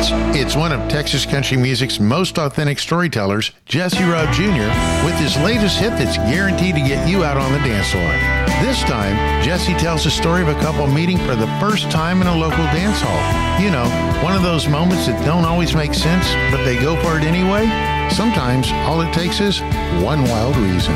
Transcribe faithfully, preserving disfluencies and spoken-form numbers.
friends. It's one of Texas country music's most authentic storytellers, Jesse Rugg Junior, with his latest hit that's guaranteed to get you out on the dance floor. This time, Jesse tells the story of a couple meeting for the first time in a local dance hall. You know, one of those moments that don't always make sense, but they go for it anyway. Sometimes all it takes is one wild reason.